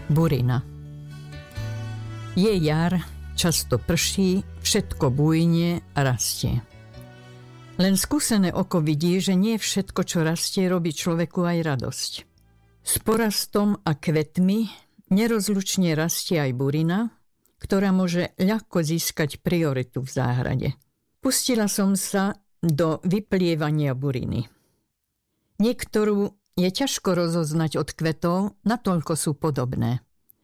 Burina. Je jar, často prší, všetko bujne a rastie. Len skúsené oko vidí, že nie všetko, čo rastie, robí človeku aj radosť. S porastom a kvetmi nerozlučne rastie aj burina, ktorá môže ľahko získať prioritu v záhrade. Pustila som sa do vyplievania buriny. Niektorú je ťažko rozoznať od kvetov, natoľko sú podobné.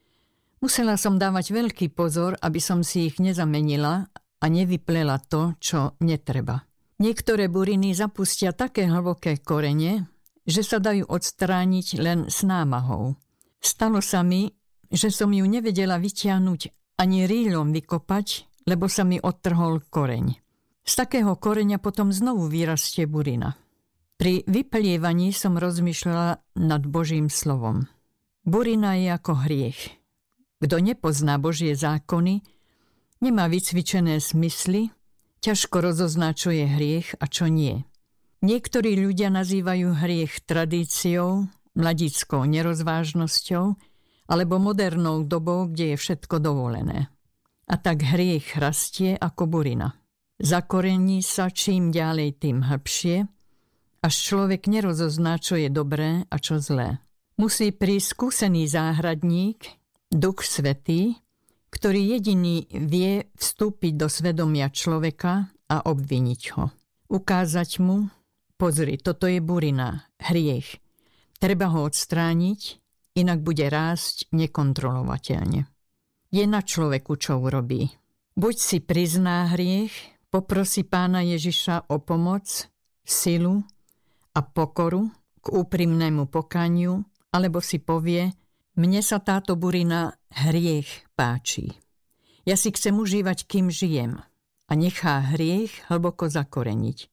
Musela som dávať veľký pozor, aby som si ich nezamenila a nevyplela to, čo netreba. Niektoré buriny zapustia také hlboké korene, že sa dajú odstrániť len s námahou. Stalo sa mi, že som ju nevedela vytiahnuť ani rýľom vykopať, lebo sa mi odtrhol koreň. Z takého koreňa potom znovu vyrastie burina. Pri vyplievaní som rozmýšľala nad Božím slovom. Burina je ako hriech. Kto nepozná Božie zákony, nemá vycvičené smysly, ťažko rozozná, čo je hriech a čo nie. Niektorí ľudia nazývajú hriech tradíciou, mladíckou nerozvážnosťou alebo modernou dobou, kde je všetko dovolené. A tak hriech rastie ako burina. Zakorení sa čím ďalej, tým hlbšie, až človek nerozozná, čo je dobré a čo zlé. Musí prísť skúsený záhradník, Duch Svätý, ktorý jediný vie vstúpiť do svedomia človeka a obviniť ho. Ukázať mu, pozri, toto je burina, hriech. Treba ho odstrániť, inak bude rásť nekontrolovateľne. Je na človeku, čo urobí. Buď si prizná hriech, poprosí Pána Ježiša o pomoc, silu a pokoru k úprimnému pokaniu, alebo si povie, mne sa táto burina hriech páči. Ja si chcem užívať, kým žijem a nechá hriech hlboko zakoreniť.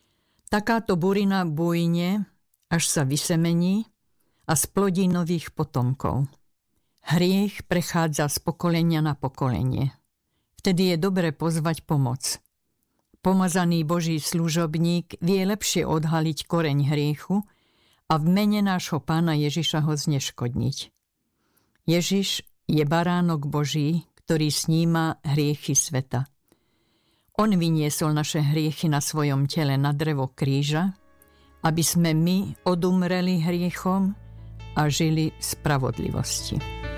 Takáto burina bujne, až sa vysemení a splodí nových potomkov. Hriech prechádza z pokolenia na pokolenie. Vtedy je dobre pozvať pomoc. Pomazaný Boží služobník vie lepšie odhaliť koreň hriechu a v mene nášho Pána Ježiša ho zneškodniť. Ježiš je baránok Boží, ktorý sníma hriechy sveta. On vyniesol naše hriechy na svojom tele na drevo kríža, aby sme my odumreli hriechom a žili v spravodlivosti.